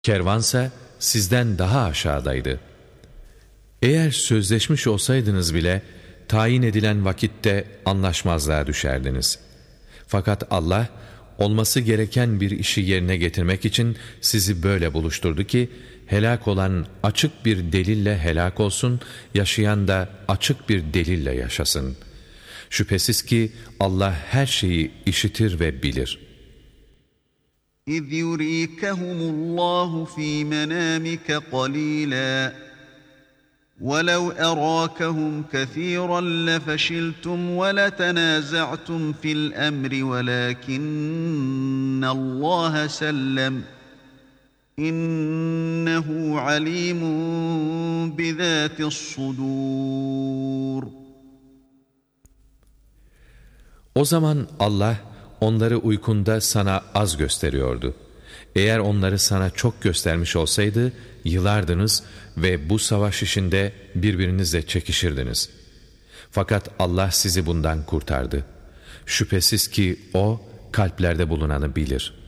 Kervansa sizden daha aşağıdaydı. Eğer sözleşmiş olsaydınız bile tayin edilen vakitte anlaşmazlığa düşerdiniz. Fakat Allah olması gereken bir işi yerine getirmek için sizi böyle buluşturdu ki helak olan açık bir delille helak olsun, yaşayan da açık bir delille yaşasın. Şüphesiz ki Allah her şeyi işitir ve bilir. إِذْ يُرِيكَهُمُ اللّٰهُ ف۪ي مَنَامِكَ قَلِيلًا وَلَوْ أَرَاكَهُمْ كَثِيرًا لَفَشِلْتُمْ وَلَتَنَازَعْتُمْ فِي الْأَمْرِ وَلَكِنَّ اللّٰهَ سَلَّمَ إِنَّهُ عَلِيمٌ بِذَاتِ الصُّدُورِ. O zaman Allah onları uykunda sana az gösteriyordu. Eğer onları sana çok göstermiş olsaydı yılardınız ve bu savaş işinde birbirinizle çekişirdiniz. Fakat Allah sizi bundan kurtardı. Şüphesiz ki O kalplerde bulunanı bilir.